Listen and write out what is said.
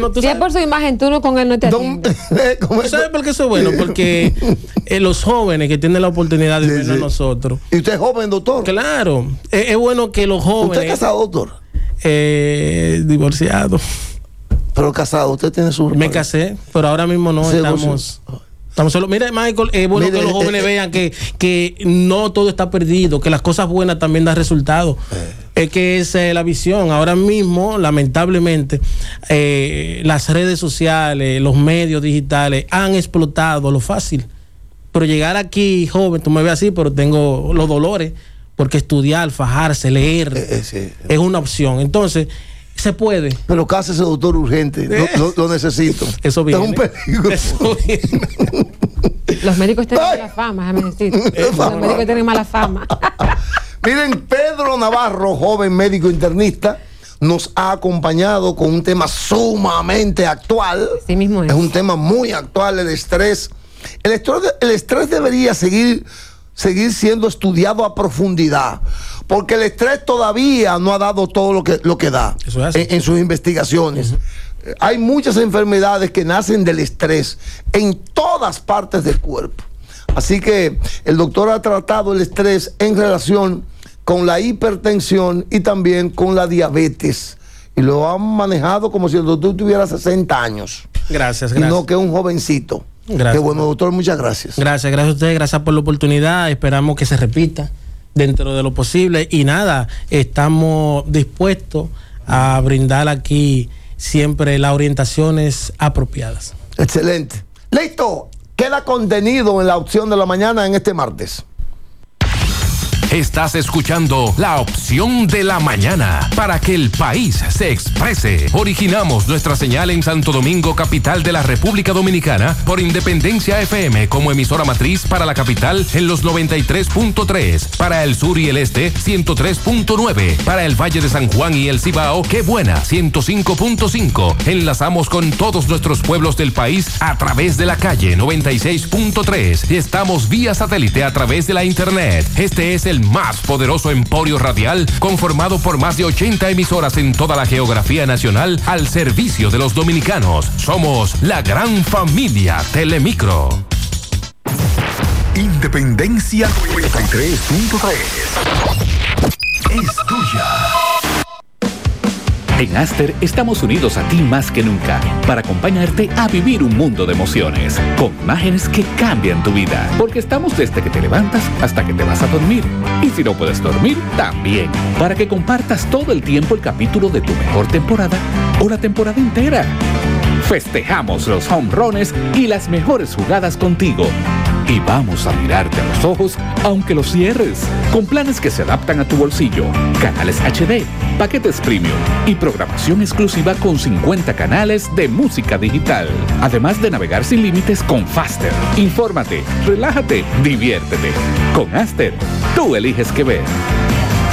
Si es por su imagen, tú no con él no te atiendes. ¿Tú sabes por qué eso es bueno? Porque los jóvenes que tienen la oportunidad de vernos a nosotros. ¿Y usted es joven, doctor? Claro. Es bueno que los jóvenes... ¿Usted es casado, doctor? Divorciado. Pero casado, usted tiene su... Me casé, pero ahora mismo no estamos solos. Mira, Michael, es bueno que los jóvenes vean que no todo está perdido, que las cosas buenas también dan resultados. Es que esa es la visión. Ahora mismo, lamentablemente, las redes sociales, los medios digitales han explotado lo fácil. Pero llegar aquí, joven, tú me ves así, pero tengo los dolores, porque estudiar, fajarse, leer, es una opción. Entonces, se puede. Pero cásese, doctor, urgente. Lo necesito. Eso viene. Es un peligro. Eso viene. Los médicos tienen mala fama, déjame decir. Los médicos tienen mala fama. Miren, Pedro Navarro, joven médico internista, nos ha acompañado con un tema sumamente actual. Sí mismo es. Es un tema muy actual, el estrés. El estrés debería seguir siendo estudiado a profundidad, porque el estrés todavía no ha dado todo lo que da en sus investigaciones. Hay muchas enfermedades que nacen del estrés en todas partes del cuerpo. Así que el doctor ha tratado el estrés en relación con la hipertensión y también con la diabetes. Y lo han manejado como si el doctor tuviera 60 años. Gracias. Y no que un jovencito. Gracias. Qué bueno, doctor, muchas gracias. Gracias a ustedes, gracias por la oportunidad. Esperamos que se repita dentro de lo posible. Y nada, estamos dispuestos a brindar aquí siempre las orientaciones apropiadas. Excelente. Listo. Queda contenido en la opción de la mañana en este martes. Estás escuchando La Opción de la Mañana para que el país se exprese. Originamos nuestra señal en Santo Domingo, capital de la República Dominicana, por Independencia FM como emisora matriz para la capital en los 93.3, para el sur y el este 103.9, para el Valle de San Juan y el Cibao, Qué Buena 105.5. Enlazamos con todos nuestros pueblos del país a través de la calle 96.3 y estamos vía satélite a través de la internet. Este es el más poderoso emporio radial conformado por más de 80 emisoras en toda la geografía nacional al servicio de los dominicanos. Somos la gran familia Telemicro. Independencia 93.3 es tuya. En Aster estamos unidos a ti más que nunca para acompañarte a vivir un mundo de emociones, con imágenes que cambian tu vida, porque estamos desde que te levantas hasta que te vas a dormir. Y si no puedes dormir, también, para que compartas todo el tiempo el capítulo de tu mejor temporada o la temporada entera. Festejamos los home runs y las mejores jugadas contigo. Y vamos a mirarte a los ojos aunque los cierres, con planes que se adaptan a tu bolsillo, canales HD, paquetes premium y programación exclusiva con 50 canales de música digital. Además de navegar sin límites con Faster. Infórmate, relájate, diviértete. Con Aster, tú eliges qué ver.